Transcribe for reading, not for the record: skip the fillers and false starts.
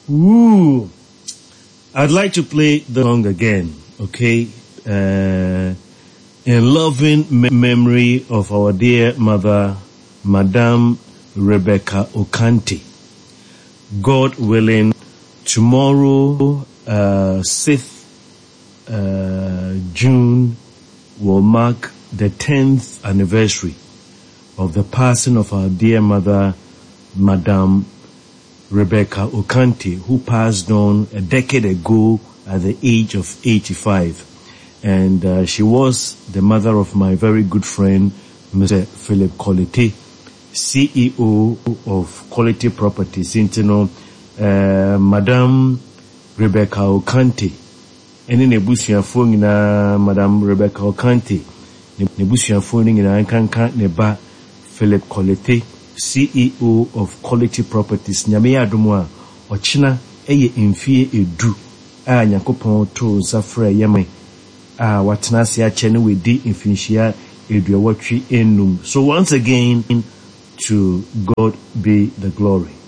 Ooh, I'd like to play the song again, okay? In loving memory of our dear mother, Madame Rebecca Okanti. God willing, tomorrow, 6th June, will mark the 10th anniversary of the passing of our dear mother, Madame Rebecca Okanti, who passed on a decade ago at the age of 85. And she was the mother of my very good friend, Mr. Philip Kolete, CEO of Quality Properties. Madame Rebecca Okanti, ene nebusuafo nyina Madame Rebecca Okanti, nebusuafo nyina nkanka ne ba Philip Kolete, CEO of Quality Properties. Nyame ya adomu a ochina eye mfie edu a Nyankopon to safra yeme a watena se a chene wedi mfinhia eduawatwe enum. So once again, to God be the glory.